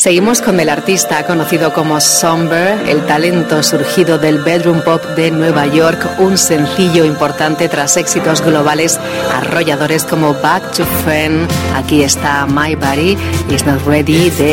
Seguimos con el artista conocido como Somber, el talento surgido del bedroom pop de Nueva York, un sencillo importante tras éxitos globales arrolladores como Back to Friend. Aquí está My Body Is Not Ready de